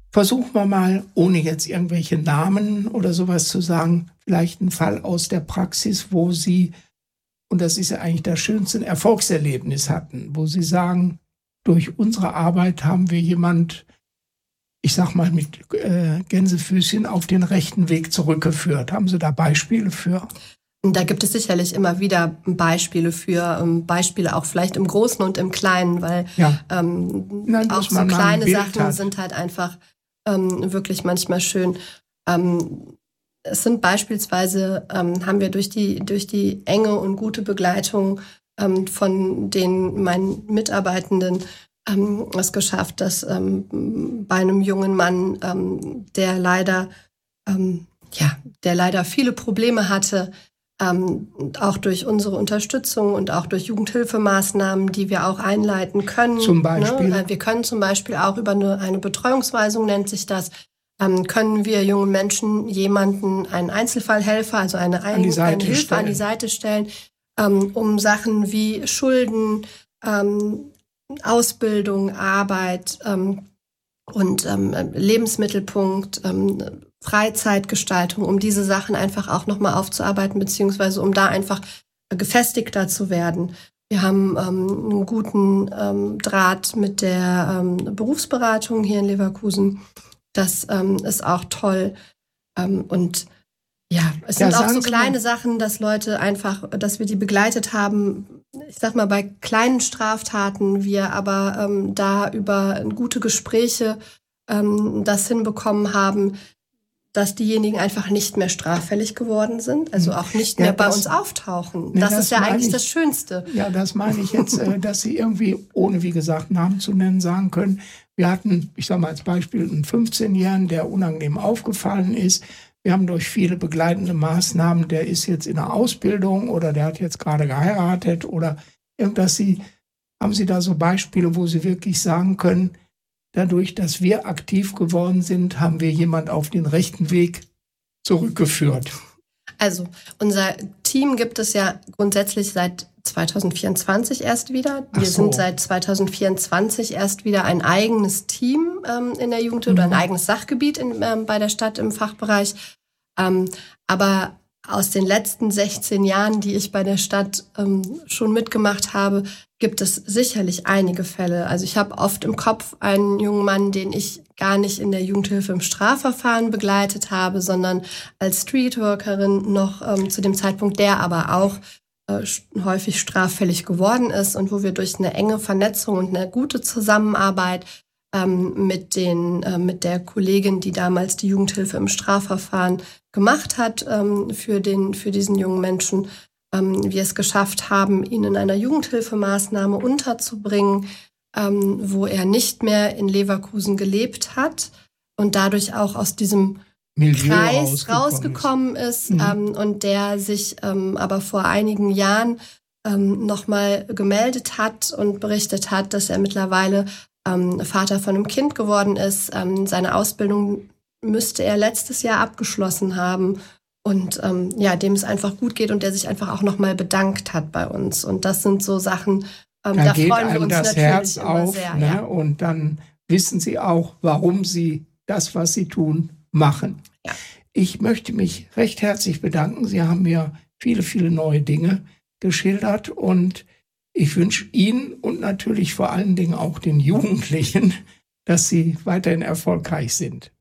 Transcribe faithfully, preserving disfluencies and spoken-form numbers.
Versuchen wir mal, ohne jetzt irgendwelche Namen oder sowas zu sagen, vielleicht einen Fall aus der Praxis, wo Sie, und das ist ja eigentlich das schönste, ein Erfolgserlebnis hatten, wo Sie sagen, durch unsere Arbeit haben wir jemand, ich sag mal mit äh, Gänsefüßchen, auf den rechten Weg zurückgeführt. Haben Sie da Beispiele für? Da gibt es sicherlich immer wieder Beispiele für, Beispiele auch vielleicht im Großen und im Kleinen, weil ja. ähm, Nein, auch so kleine Sachen hat. sind halt einfach ähm, wirklich manchmal schön. Ähm, es sind beispielsweise, ähm, haben wir durch die, durch die enge und gute Begleitung ähm, von den meinen Mitarbeitenden ähm, es geschafft, dass ähm, bei einem jungen Mann, ähm, der leider, ähm, ja, der leider viele Probleme hatte, Ähm, auch durch unsere Unterstützung und auch durch Jugendhilfemaßnahmen, die wir auch einleiten können. Zum Beispiel? Ne? Wir können zum Beispiel auch über eine, eine Betreuungsweisung, nennt sich das, ähm, können wir jungen Menschen jemanden, einen Einzelfallhelfer, also eine, ein, eine Hilfe stellen. an die Seite stellen, ähm, um Sachen wie Schulden, ähm, Ausbildung, Arbeit ähm, und ähm, Lebensmittelpunkt, ähm, Freizeitgestaltung, um diese Sachen einfach auch nochmal aufzuarbeiten, beziehungsweise um da einfach gefestigter zu werden. Wir haben ähm, einen guten ähm, Draht mit der ähm, Berufsberatung hier in Leverkusen. Das ähm, ist auch toll. Ähm, und ja, es sind ja, auch so kleine Sachen, dass Leute einfach, dass wir die begleitet haben. Ich sag mal, bei kleinen Straftaten wir aber ähm, da über gute Gespräche ähm, das hinbekommen haben, dass diejenigen einfach nicht mehr straffällig geworden sind, also auch nicht ja, mehr bei das, uns auftauchen. Ne, das, das ist ja eigentlich ich, das Schönste. Ja, das meine ich jetzt, äh, dass Sie irgendwie, ohne wie gesagt Namen zu nennen, sagen können, wir hatten, ich sage mal als Beispiel, einen fünfzehnjährigen, der unangenehm aufgefallen ist. Wir haben durch viele begleitende Maßnahmen, der ist jetzt in der Ausbildung oder der hat jetzt gerade geheiratet oder irgendwas. Sie, haben Sie da so Beispiele, wo Sie wirklich sagen können, dadurch, dass wir aktiv geworden sind, haben wir jemand auf den rechten Weg zurückgeführt? Also, unser Team gibt es ja grundsätzlich seit zwanzig vierundzwanzig erst wieder. Wir so. sind seit zwanzig vierundzwanzig erst wieder ein eigenes Team ähm, in der Jugend mhm. oder ein eigenes Sachgebiet in, ähm, bei der Stadt im Fachbereich. Ähm, aber aus den letzten sechzehn Jahren, die ich bei der Stadt ähm, schon mitgemacht habe, gibt es sicherlich einige Fälle. Also ich habe oft im Kopf einen jungen Mann, den ich gar nicht in der Jugendhilfe im Strafverfahren begleitet habe, sondern als Streetworkerin noch ähm, zu dem Zeitpunkt, der aber auch äh, häufig straffällig geworden ist und wo wir durch eine enge Vernetzung und eine gute Zusammenarbeit ähm, mit den äh, mit der Kollegin, die damals die Jugendhilfe im Strafverfahren gemacht hat ähm, für den für diesen jungen Menschen, ähm, wir es geschafft haben, ihn in einer Jugendhilfemaßnahme unterzubringen, ähm, wo er nicht mehr in Leverkusen gelebt hat und dadurch auch aus diesem Milieu Kreis rausgekommen ist, ist mhm. ähm, und der sich ähm, aber vor einigen Jahren ähm, nochmal gemeldet hat und berichtet hat, dass er mittlerweile ähm, Vater von einem Kind geworden ist. Ähm, seine Ausbildung müsste er letztes Jahr abgeschlossen haben und ähm, ja, dem es einfach gut geht und der sich einfach auch nochmal bedankt hat bei uns. Und das sind so Sachen, ähm, da, da geht freuen wir einem uns das natürlich Herz immer auf, sehr. Ne? Ja. Und dann wissen Sie auch, warum Sie das, was Sie tun, machen. Ja. Ich möchte mich recht herzlich bedanken. Sie haben mir viele, viele neue Dinge geschildert und ich wünsche Ihnen und natürlich vor allen Dingen auch den Jugendlichen, dass sie weiterhin erfolgreich sind.